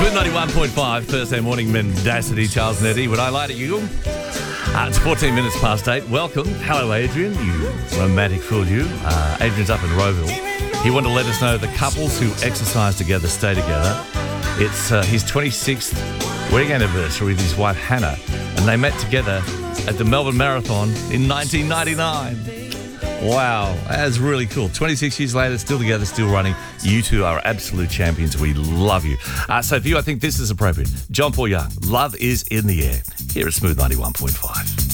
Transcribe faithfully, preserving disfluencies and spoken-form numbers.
Smooth ninety-one point five, Thursday morning mendacity, Charles and Eddie. Would I lie to you? Uh, it's fourteen minutes past eight. Welcome. Hello, Adrian. You romantic fool, you. Uh, Adrian's up in Rowville. He wanted to let us know the couples who exercise together stay together. It's uh, his twenty-sixth wedding anniversary with his wife, Hannah, and they met together at the Melbourne Marathon in nineteen ninety-nine. Wow, that's really cool. twenty-six years later, still together, still running. You two are absolute champions. We love you. Uh, so for you, I think this is appropriate. John Paul Young, Love is in the Air, here at Smooth ninety-one point five.